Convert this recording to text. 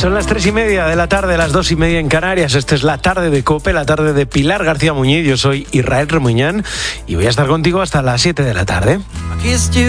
Son las 3:30 de la tarde, las 2:30 en Canarias. Esta es la tarde de COPE, la tarde de Pilar García Muñiz. Yo soy Israel Remuñán y voy a estar contigo hasta las 7 de la tarde.